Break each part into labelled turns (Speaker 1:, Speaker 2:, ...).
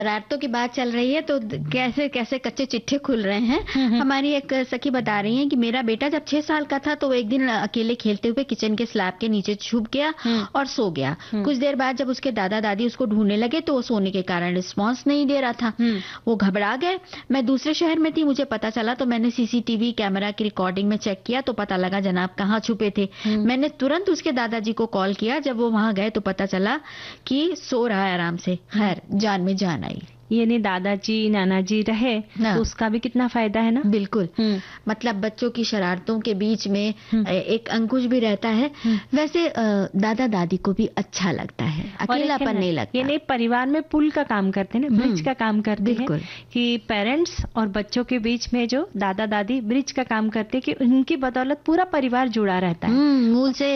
Speaker 1: शरारतों की बात चल रही है तो कैसे कैसे कच्चे चिट्ठे खुल रहे हैं। हमारी एक सखी बता रही हैं कि मेरा बेटा जब 6 साल का था तो वो एक दिन अकेले खेलते हुए किचन के स्लैब के नीचे छुप गया और सो गया। कुछ देर बाद जब उसके दादा दादी उसको ढूंढने लगे तो वो सोने के कारण रिस्पॉन्स नहीं दे रहा था। वो घबरा गए। मैं दूसरे शहर में थी, मुझे पता चला तो मैंने सीसीटीवी कैमरा की रिकॉर्डिंग में चेक किया तो पता लगा जनाब कहाँ छुपे थे। मैंने तुरंत उसके दादाजी को कॉल किया। जब वो वहां गए तो पता चला कि सो रहा है आराम से। खैर जान में जान आई।
Speaker 2: यानी दादाजी नानाजी रहे तो उसका भी कितना फायदा है ना।
Speaker 1: बिल्कुल। मतलब बच्चों की शरारतों के बीच में एक अंकुश भी रहता है। वैसे दादा दादी को भी अच्छा लगता है, अकेलापन नहीं लगता।
Speaker 2: यानी परिवार में पुल का काम करते हैं ना, ब्रिज का काम करते हैं कि पेरेंट्स और बच्चों के बीच में जो दादा दादी ब्रिज का काम करते हैं कि उनकी बदौलत पूरा परिवार जुड़ा रहता है।
Speaker 1: मूल से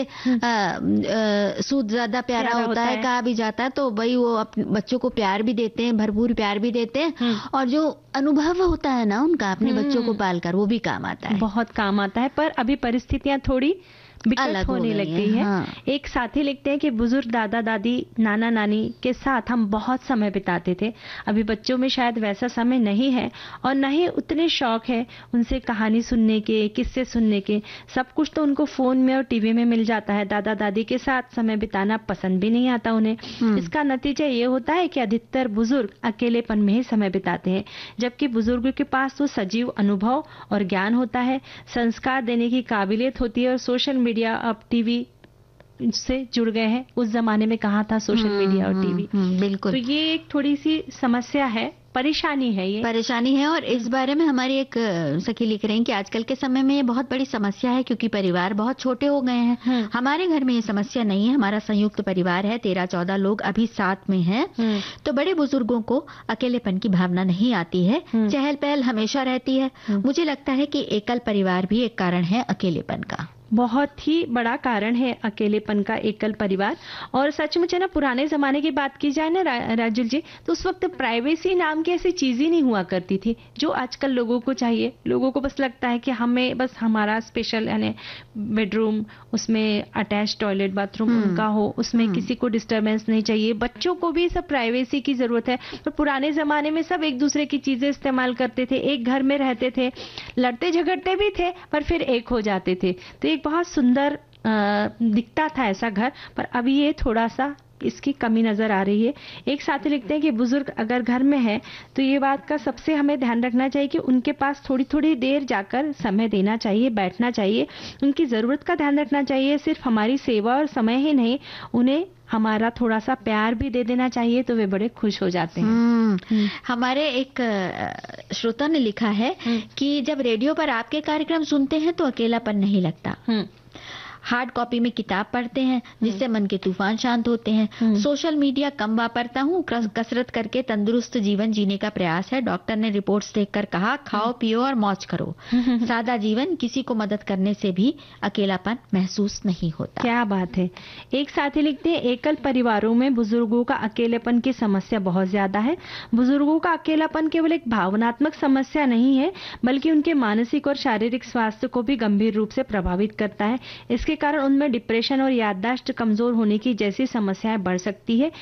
Speaker 1: सूद ज्यादा प्यारा होता है कहा भी जाता है। तो भाई वो अपने बच्चों को प्यार भी देते हैं, भरपूर प्यार भी देते हैं और जो अनुभव होता है ना उनका अपने बच्चों को पालकर, वो भी काम आता है।
Speaker 2: बहुत काम आता है। पर अभी परिस्थितियां थोड़ी बिकट होने लगी है। एक साथी लिखते हैं कि बुजुर्ग दादा दादी नाना नानी के साथ हम बहुत समय बिताते थे। अभी बच्चों में शायद वैसा समय नहीं है और न ही उतने शौक है उनसे कहानी सुनने के, किस्से सुनने के। सब कुछ तो उनको फोन में और टीवी में मिल जाता है। दादा दादी के साथ समय बिताना पसंद भी नहीं आता उन्हें। इसका नतीजा ये होता है कि अधिकतर बुजुर्ग अकेलेपन में ही समय बिताते हैं, जबकि बुजुर्गों के पास तो सजीव अनुभव और ज्ञान होता है, संस्कार देने की काबिलियत होती है। और सोशल मीडिया, अब टीवी से जुड़ गए हैं। उस जमाने में कहाँ था सोशल मीडिया और टीवी।
Speaker 1: बिल्कुल।
Speaker 2: तो ये एक थोड़ी सी समस्या है, परेशानी है। ये
Speaker 1: परेशानी है और इस बारे में हमारी एक सखी लिख रही हैं कि आजकल के समय में ये बहुत बड़ी समस्या है क्योंकि परिवार बहुत छोटे हो गए हैं। हमारे घर में ये समस्या नहीं है, हमारा संयुक्त परिवार है, 13-14 लोग अभी साथ में हैं। तो बड़े बुजुर्गों को अकेलेपन की भावना नहीं आती है, चहल पहल हमेशा रहती है। मुझे लगता है कि एकल परिवार भी एक कारण है अकेलेपन का।
Speaker 2: बहुत ही बड़ा कारण है अकेलेपन का एकल परिवार। और सचमुच है ना, पुराने जमाने की बात की जाए ना राजुल जी, तो उस वक्त प्राइवेसी नाम की ऐसी चीज ही नहीं हुआ करती थी जो आजकल लोगों को चाहिए। लोगों को बस लगता है कि हमें बस हमारा स्पेशल यानी बेडरूम, उसमें अटैच टॉयलेट बाथरूम उनका हो, उसमें किसी को डिस्टरबेंस नहीं चाहिए। बच्चों को भी सब प्राइवेसी की जरूरत है। पर पुराने जमाने में सब एक दूसरे की चीजें इस्तेमाल करते थे, एक घर में रहते थे, लड़ते झगड़ते भी थे पर फिर एक हो जाते थे। तो एक बहुत सुंदर दिखता था ऐसा घर। पर अभी ये थोड़ा सा इसकी कमी नजर आ रही है। एक साथी लिखते हैं कि बुजुर्ग अगर घर में है तो ये बात का सबसे हमें ध्यान रखना चाहिए कि उनके पास थोड़ी थोड़ी देर जाकर समय देना चाहिए, बैठना चाहिए, उनकी जरूरत का ध्यान रखना चाहिए। सिर्फ हमारी सेवा और समय ही नहीं, उन्हें हमारा थोड़ा सा प्यार भी दे देना चाहिए तो वे बड़े खुश हो जाते हैं।
Speaker 1: हमारे एक श्रोता ने लिखा है कि जब रेडियो पर आपके कार्यक्रम सुनते हैं तो अकेलापन नहीं लगता। हार्ड कॉपी में किताब पढ़ते हैं जिससे मन के तूफान शांत होते हैं। सोशल मीडिया कम वापरता हूँ, कसरत करके तंदुरुस्त जीवन जीने का प्रयास है। डॉक्टर ने रिपोर्ट्स देखकर कहा खाओ पियो और मौज करो। सादा जीवन, किसी को मदद करने से भी अकेलापन महसूस नहीं होता।
Speaker 2: क्या बात है। एक साथी लिखते हैं एकल परिवारों में बुजुर्गों का अकेलेपन की समस्या बहुत ज्यादा है। बुजुर्गों का अकेलापन केवल एक भावनात्मक समस्या नहीं है बल्कि उनके मानसिक और शारीरिक स्वास्थ्य को भी गंभीर रूप से प्रभावित करता है। इसके कारण उनमें डिप्रेशन और याददाश्त कमजोर होने की जैसी समस्याएं बढ़ सकती है।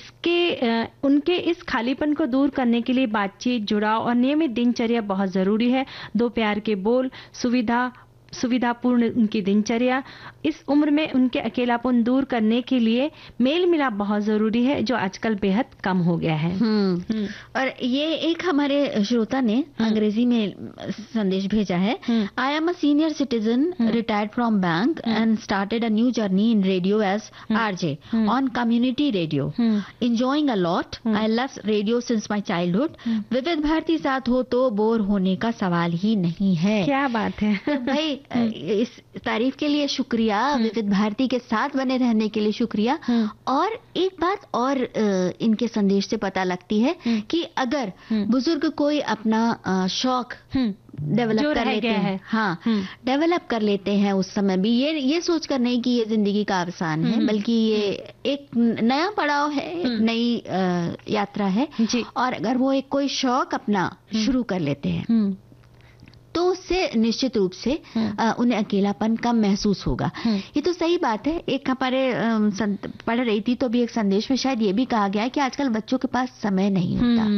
Speaker 2: उनके इस खालीपन को दूर करने के लिए बातचीत, जुड़ाव और नियमित दिनचर्या बहुत जरूरी है। 2 प्यार के बोल, सुविधापूर्ण उनकी दिनचर्या, इस उम्र में उनके अकेलापन दूर करने के लिए मेल मिलाप बहुत जरूरी है जो आजकल बेहद कम हो गया है।
Speaker 1: और ये एक हमारे श्रोता ने अंग्रेजी में संदेश भेजा है। I am a senior citizen retired from bank and started a new journey in radio as RJ on community radio, enjoying a lot. I love radio since my childhood. विविध भारती साथ हो तो बोर होने का सवाल ही नहीं है।
Speaker 2: क्या बात है।
Speaker 1: तो भाई इस तारीफ के लिए शुक्रिया, विविध भारती के साथ बने रहने के लिए शुक्रिया। और एक बात और इनके संदेश से पता लगती है कि अगर बुजुर्ग कोई अपना शौक डेवलप कर लेते हैं, डेवलप कर लेते हैं उस समय भी, ये सोचकर नहीं कि ये जिंदगी का अवसान है, बल्कि ये एक नया पड़ाव है, एक नई यात्रा है। और अगर वो एक कोई शौक अपना शुरू कर लेते हैं तो तो उससे निश्चित रूप से उन्हें अकेलापन कम महसूस होगा। ये तो सही बात है। एक हमारे पढ़ रही थी तो भी एक संदेश में शायद ये भी कहा गया है कि आजकल बच्चों के पास समय नहीं होता।